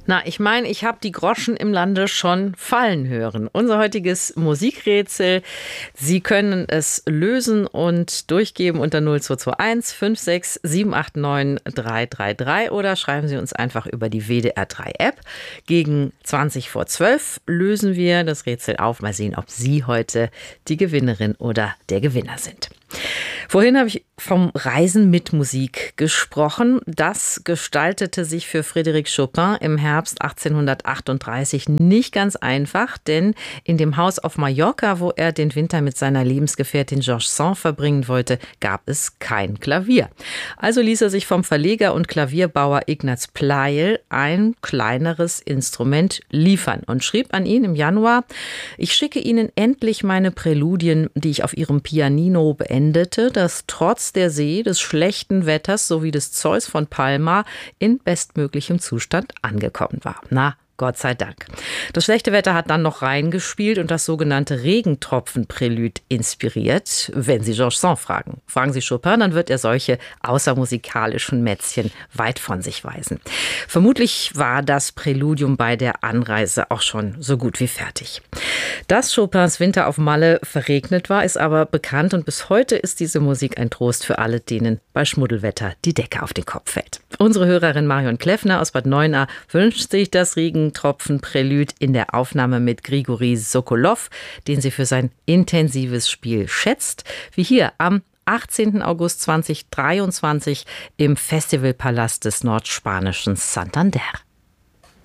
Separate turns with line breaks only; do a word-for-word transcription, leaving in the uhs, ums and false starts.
Na, ich meine, ich habe die Groschen im Lande schon fallen hören. Unser heutiges Musikrätsel. Sie können es lösen und durchgeben unter null zwei zwei eins fünf sechs sieben acht neun drei drei drei oder schreiben Sie uns einfach über die W D R drei App. Gegen zwanzig vor zwölf lösen wir das Rätsel auf. Mal sehen, ob Sie heute die Gewinnerin oder der Gewinner sind. Vorhin habe ich vom Reisen mit Musik gesprochen. Das gestaltete sich für Frédéric Chopin im Herbst achtzehnhundertachtunddreißig nicht ganz einfach, denn in dem Haus auf Mallorca, wo er den Winter mit seiner Lebensgefährtin Georges Sand verbringen wollte, gab es kein Klavier. Also ließ er sich vom Verleger und Klavierbauer Ignaz Pleil ein kleineres Instrument liefern und schrieb an ihn im Januar: Ich schicke Ihnen endlich meine Präludien, die ich auf Ihrem Pianino beendete, das trotz der See, des schlechten Wetters sowie des Zeus von Palma in bestmöglichem Zustand angekommen war. Na, Gott sei Dank. Das schlechte Wetter hat dann noch reingespielt und das sogenannte Regentropfen-Prälude inspiriert. Wenn Sie Georges Sand fragen, fragen Sie Chopin, dann wird er solche außermusikalischen Mätzchen weit von sich weisen. Vermutlich war das Präludium bei der Anreise auch schon so gut wie fertig. Dass Chopins Winter auf Malle verregnet war, ist aber bekannt und bis heute ist diese Musik ein Trost für alle, denen bei Schmuddelwetter die Decke auf den Kopf fällt. Unsere Hörerin Marion Kleffner aus Bad Neuenahr wünscht sich das Regentropfen-Prälude in der Aufnahme mit Grigori Sokolow, den sie für sein intensives Spiel schätzt, wie hier am achtzehnten August zweitausenddreiundzwanzig im Festivalpalast des nordspanischen Santander.